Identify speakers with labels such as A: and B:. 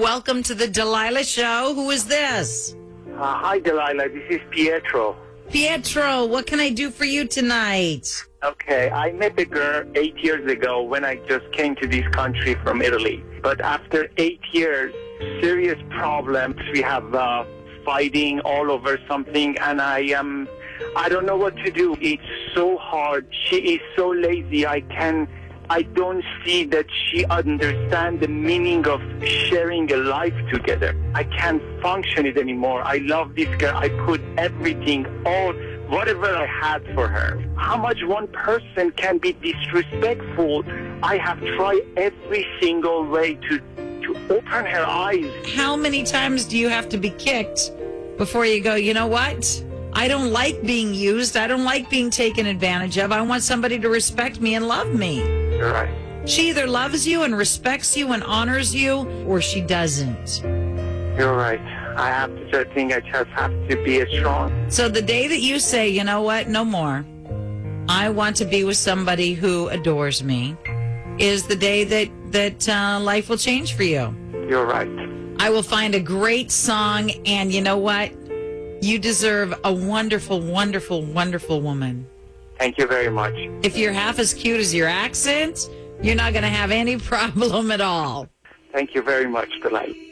A: Welcome to the Delilah Show. Who is this?
B: Hi, Delilah. This is Pietro.
A: Pietro, what can I do for you tonight?
B: Okay, I met a girl 8 years ago when I just came to this country from Italy. But after 8 years, serious problems. We have fighting all over something, and I don't know what to do. It's so hard. She is so lazy. I don't see that she understands the meaning of sharing a life together. I can't function it anymore. I love this girl. I put everything, whatever I had for her. How much one person can be disrespectful? I have tried every single way to open her eyes.
A: How many times do you have to be kicked before you go, you know what? I don't like being used. I don't like being taken advantage of. I want somebody to respect me and love me.
B: You're right.
A: She either loves you and respects you and honors you, or she doesn't.
B: You're right. I think I just have to be strong.
A: So the day that you say, you know what, no more, I want to be with somebody who adores me, is the day that life will change for you.
B: You're right.
A: I will find a great song, and you know what? You deserve a wonderful, wonderful, wonderful woman.
B: Thank you very much.
A: If you're half as cute as your accent, you're not going to have any problem at all.
B: Thank you very much, Delilah.